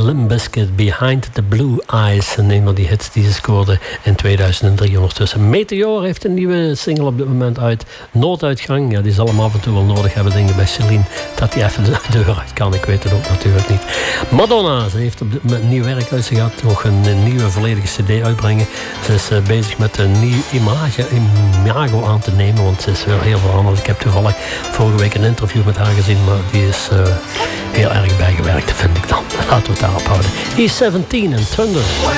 Limp Bizkit, Behind the Blue Eyes. En een van die hits die ze scoorde in 2003 ondertussen. Meteor heeft een nieuwe single op dit moment uit. Nooduitgang, ja, die zal hem af en toe wel nodig hebben, denk ik, bij Celine. Dat hij even de deur uit kan, ik weet het ook natuurlijk niet. Madonna, ze heeft op dit moment nieuw werk uit. Ze gaat nog een nieuwe volledige cd uitbrengen. Ze is bezig met een nieuw imago aan te nemen, want ze is wel heel veranderd. Ik heb toevallig vorige week een interview met haar gezien, maar die is heel erg bijgewerkt, vind ik dan. Laten we het daarop houden. E17 en Thunder.